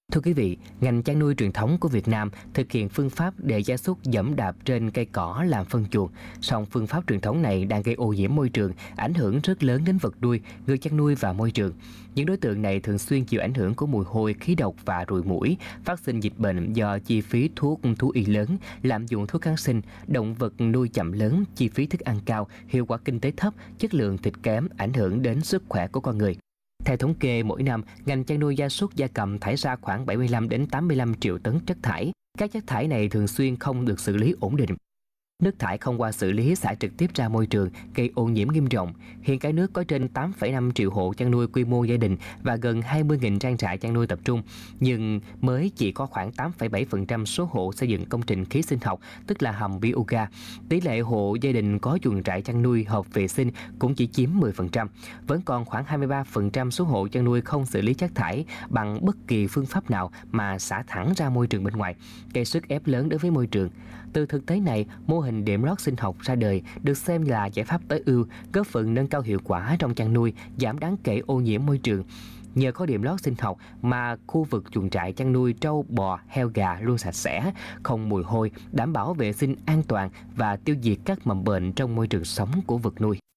Thưa quý vị, ngành chăn nuôi truyền thống của Việt Nam thực hiện phương pháp để gia súc giẫm đạp trên cây cỏ làm phân chuồng. Song phương pháp truyền thống này đang gây ô nhiễm môi trường, ảnh hưởng rất lớn đến vật nuôi, người chăn nuôi và môi trường. Những đối tượng này thường xuyên chịu ảnh hưởng của mùi hôi, khí độc và ruồi muỗi, phát sinh dịch bệnh do chi phí thuốc thú y lớn, lạm dụng thuốc kháng sinh, động vật nuôi chậm lớn, chi phí thức ăn cao, hiệu quả kinh tế thấp, chất lượng thịt kém, ảnh hưởng đến sức khỏe của con người. Theo thống kê, mỗi năm, ngành chăn nuôi gia súc gia cầm thải ra khoảng 75 đến 85 triệu tấn chất thải. Các chất thải này thường xuyên không được xử lý ổn định. Nước thải không qua xử lý xả trực tiếp ra môi trường, gây ô nhiễm nghiêm trọng. Hiện cả nước có trên 8,5 triệu hộ chăn nuôi quy mô gia đình và gần 20.000 trang trại chăn nuôi tập trung, nhưng mới chỉ có khoảng 8,7% số hộ xây dựng công trình khí sinh học, tức là hầm bioga. Tỷ lệ hộ gia đình có chuồng trại chăn nuôi hợp vệ sinh cũng chỉ chiếm 10%. Vẫn còn khoảng 23% số hộ chăn nuôi không xử lý chất thải bằng bất kỳ phương pháp nào mà xả thẳng ra môi trường bên ngoài, gây sức ép lớn đối với môi trường. Từ thực tế này, mô hình đệm lót sinh học ra đời được xem là giải pháp tối ưu, góp phần nâng cao hiệu quả trong chăn nuôi, giảm đáng kể ô nhiễm môi trường. Nhờ có đệm lót sinh học mà khu vực chuồng trại chăn nuôi trâu, bò, heo, gà luôn sạch sẽ, không mùi hôi, đảm bảo vệ sinh an toàn và tiêu diệt các mầm bệnh trong môi trường sống của vật nuôi.